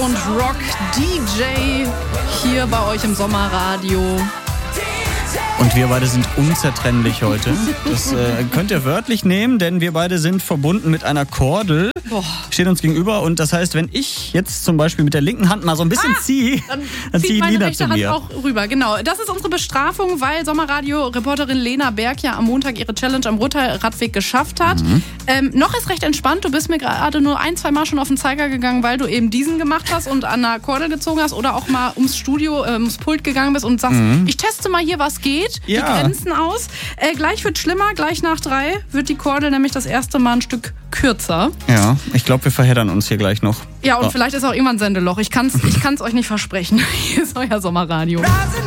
und Rock-DJ hier bei euch im Sommerradio. Und wir beide sind unzertrennlich heute. Das könnt ihr wörtlich nehmen, denn wir beide sind verbunden mit einer Kordel. Stehen uns gegenüber und das heißt, wenn ich jetzt zum Beispiel mit der linken Hand mal so ein bisschen ziehe, dann zieht meine Lina rechte zu mir. Hand auch rüber. Genau, das ist unsere Bestrafung, weil Sommerradio-Reporterin Lena Berg ja am Montag ihre Challenge am Rotteil-Radweg geschafft hat. Noch ist recht entspannt. Du bist mir gerade nur 1-2 Mal schon auf den Zeiger gegangen, weil du eben diesen gemacht hast und an der Kordel gezogen hast oder auch mal ums Pult gegangen bist und sagst, ich teste mal hier, was geht, die Grenzen aus. Gleich wird schlimmer, gleich nach 3 wird die Kordel nämlich das erste Mal ein Stück kürzer. Ja, ich glaube, wir verheddern uns hier gleich noch. Ja, und vielleicht ist auch irgendwann ein Sendeloch. Ich kann's euch nicht versprechen. Hier ist euer Sommerradio.